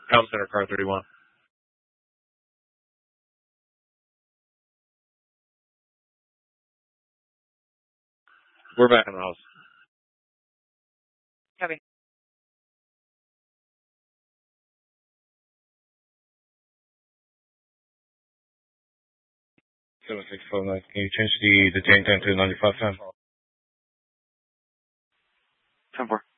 Town Center, car 31. We're back in the house. Copy. 7649. Can you change the detained time to 95 10? 10-4.